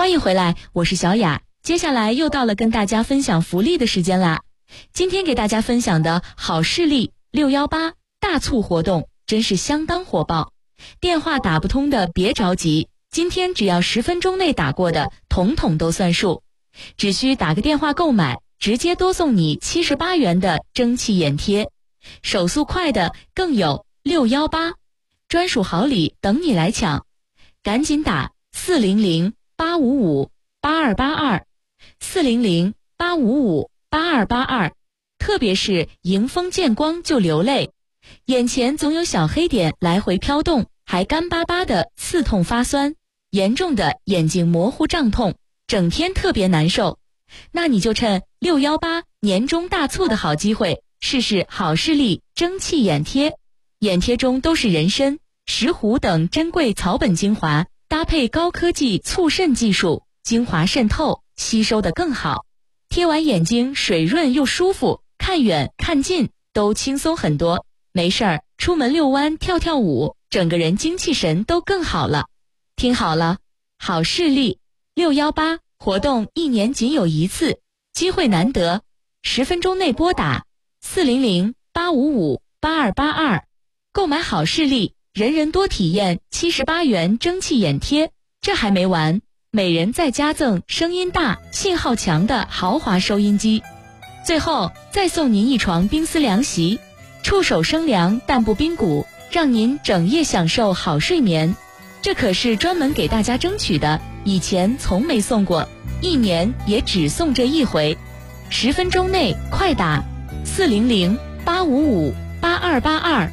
欢迎回来，我是小雅。接下来又到了跟大家分享福利的时间啦。今天给大家分享的好视力618大促活动真是相当火爆，电话打不通的别着急，今天只要10分钟内打过的统统都算数，只需打个电话购买，直接多送你78元的蒸汽眼贴，手速快的更有618专属好礼等你来抢，赶紧打400-855-8282 400-855-8282，特别是迎风见光就流泪，眼前总有小黑点来回飘动，还干巴巴的刺痛发酸，严重的眼睛模糊胀痛，整天特别难受。那你就趁618年终大促的好机会，试试好视力蒸汽眼贴。眼贴中都是人参、石斛等珍贵草本精华，搭配高科技促渗技术，精华渗透，吸收得更好。贴完眼睛水润又舒服，看远看近都轻松很多。没事儿，出门遛弯跳跳舞，整个人精气神都更好了。听好了，好视力618活动1年仅有1次，机会难得，10分钟内拨打400-855-8282，购买好视力，人人多体验78元蒸汽眼贴。这还没完，每人再加赠声音大、信号强的豪华收音机，最后再送您一床冰丝凉席，触手生凉，但不冰骨，让您整夜享受好睡眠。这可是专门给大家争取的，以前从没送过，1年也只送这一回。10分钟内快打400-855-8282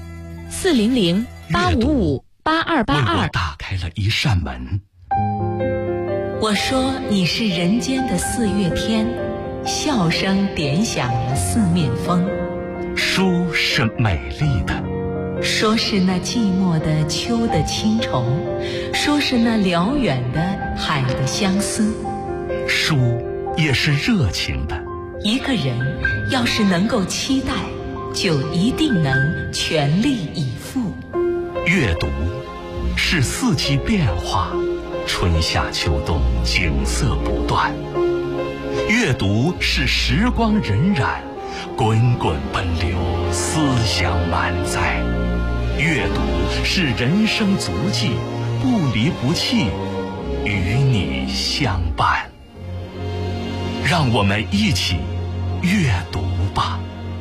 400-855-8282。 打开了一扇门。 我说你是人间的4月天，笑声点响了四面风。 书是美丽的， 说是那寂寞的秋的青虫，说是那辽远的海的相思。 书也是热情的， 一个人要是能够期待，就一定能全力以赴。 阅读是四季变化，春夏秋冬景色不断。阅读是时光荏苒，滚滚奔流，思想满载。阅读是人生足迹，不离不弃，与你相伴。让我们一起阅读吧。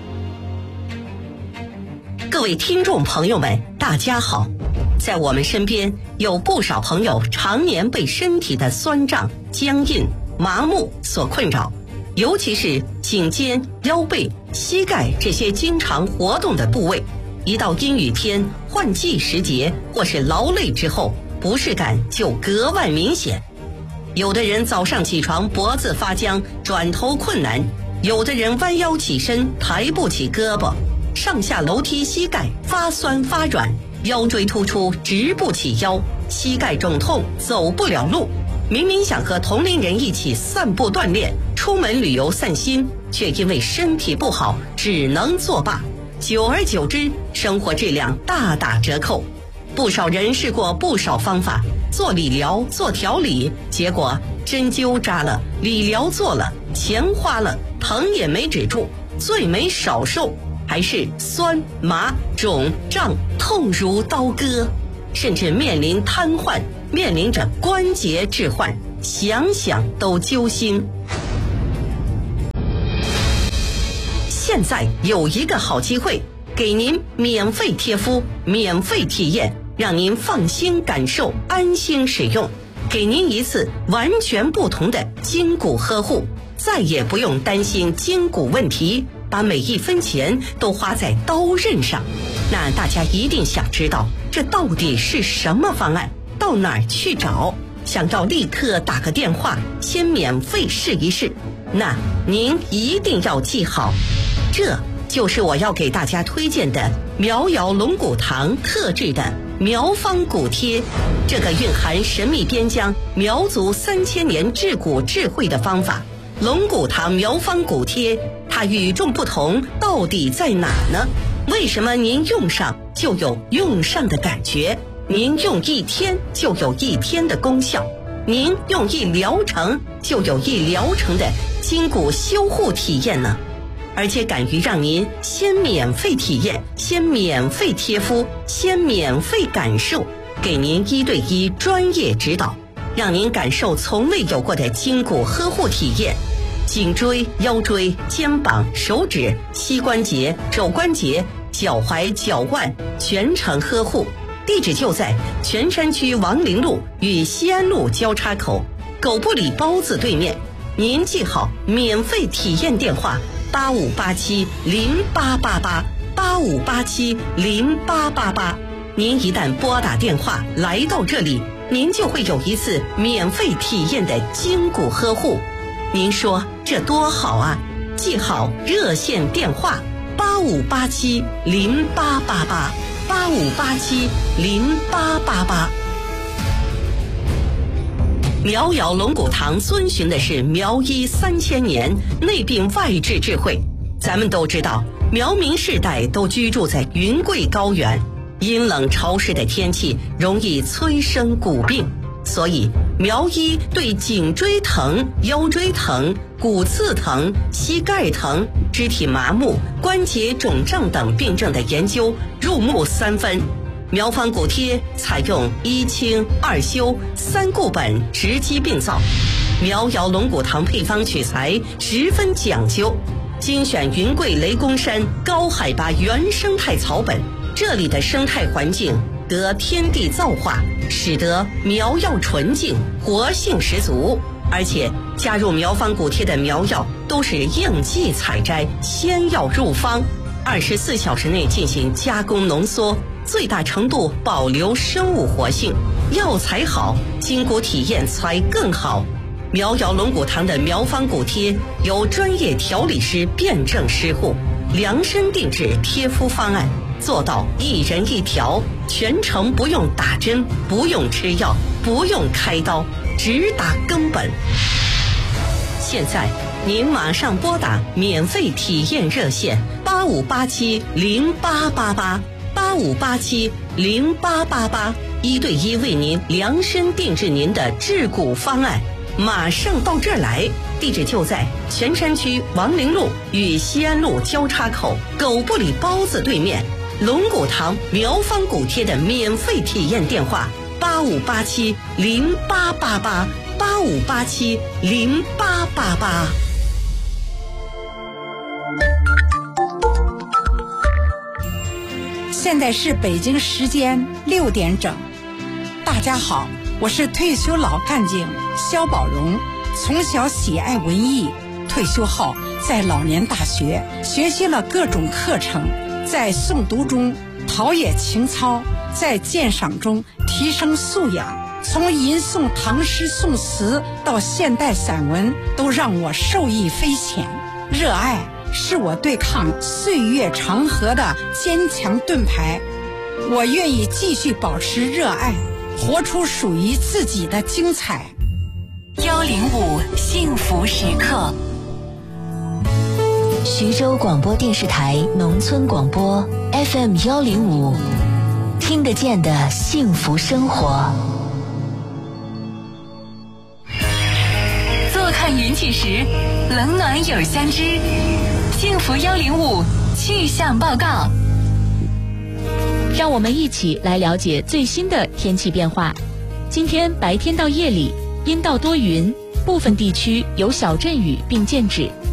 各位听众朋友们，大家好。在我们身边有不少朋友常年被身体的酸胀、僵硬、麻木所困扰，尤其是颈肩、腰背、膝盖这些经常活动的部位，一到阴雨天、换季时节或是劳累之后，不适感就格外明显。有的人早上起床脖子发僵，转头困难；有的人弯腰起身抬不起胳膊，上下楼梯膝盖发酸发软，腰椎突出直不起腰，膝盖肿痛走不了路。明明想和同龄人一起散步锻炼，出门旅游散心，却因为身体不好只能作罢。久而久之，生活质量大打折扣。不少人试过不少方法，做理疗、做调理，结果针灸扎了，理疗做了，钱花了，疼也没止住，最没少受，还是酸麻肿胀痛如刀割，甚至面临瘫痪，面临着关节置换，想想都揪心。现在有一个好机会，给您免费贴敷，免费体验，让您放心感受，安心使用，给您一次完全不同的筋骨呵护，再也不用担心筋骨问题，把每一分钱都花在刀刃上。那大家一定想知道，这到底是什么方案？到哪儿去找？想要立刻打个电话，先免费试一试。那您一定要记好，这就是我要给大家推荐的苗瑶龙骨堂特制的苗方骨贴。这个蕴含神秘边疆苗族3000年治骨智慧的方法，龙骨堂苗方骨贴，它与众不同到底在哪呢？为什么您用上就有用上的感觉？您用1天就有1天的功效？ 您用一疗程就有一疗程的筋骨修护体验呢？而且敢于让您先免费体验，先免费贴敷，先免费感受，给您1对1专业指导，让您感受从未有过的筋骨呵护体验。颈椎、腰椎、肩膀、手指、膝关节、肘关节、脚踝、脚腕全程呵护。地址就在泉山区王陵路与西安路交叉口狗不理包子对面。您记好免费体验电话85870888，85870888。您一旦拨打电话来到这里，您就会有一次免费体验的筋骨呵护。您说这多好啊！记好热线电话85870888，85870888。苗瑶龙骨堂遵循的是苗医3000年内病外治智慧。咱们都知道，苗民世代都居住在云贵高原，阴冷潮湿的天气容易催生骨病，所以苗医对颈椎疼、腰椎疼、骨刺疼、膝盖疼、肢体麻木、关节肿胀等病症的研究入木3分。苗方骨贴采用1清2修3固本直击病灶，苗瑶龙骨堂配方取材十分讲究，精选云贵雷公山高海拔原生态草本，这里的生态环境得天地造化，使得苗药纯净，活性十足。而且加入苗方骨贴的苗药都是应季采摘，先要入方，24小时内进行加工浓缩，最大程度保留生物活性。药材好，筋骨体验才更好。苗瑶龙骨堂的苗方骨贴由专业调理师辩证施护，量身定制贴敷方案，做到一人一条，全程不用打针，不用吃药，不用开刀，直达根本。现在您马上拨打免费体验热线85870888，85870888，1对1为您量身定制您的治骨方案，马上到这儿来。地址就在泉山区王陵路与西安路交叉口狗不理包子对面。龙骨堂苗方骨贴的免费体验电话85870888，85870888。 现在是北京时间6点整。大家好，我是退休老干警肖宝荣，从小喜爱文艺，退休后在老年大学学习了各种课程，在诵读中陶冶情操，在鉴赏中提升素养，从吟诵唐诗宋词到现代散文，都让我受益匪浅。热爱是我对抗岁月长河的坚强盾牌，我愿意继续保持热爱，活出属于自己的精彩。 105幸福时刻， 徐州广播电视台农村广播 FM 105，听得见的幸福生活。 坐看云起时，冷暖有相知。幸福105气象报告， 让我们一起来了解最新的天气变化。今天白天到夜里阴到多云，部分地区有小阵雨并见止，